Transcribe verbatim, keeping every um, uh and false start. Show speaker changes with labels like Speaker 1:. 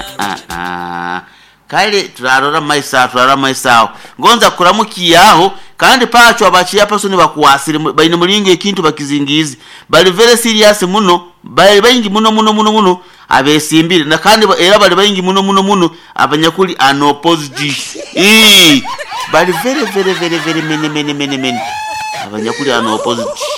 Speaker 1: ah ah kale turarora maisa turarora maisa ngonza kuramukiyaho kandi pacho abaciya pasoni bakuwasire bayine muringo ikintu bakizingizi bali very serious muno bali bayingi muno muno muno muno abesimbire na kandi era bali bayingi muno muno muno abanyakuri an opposite eh bali very very very very many many many many abanyakuri an opposite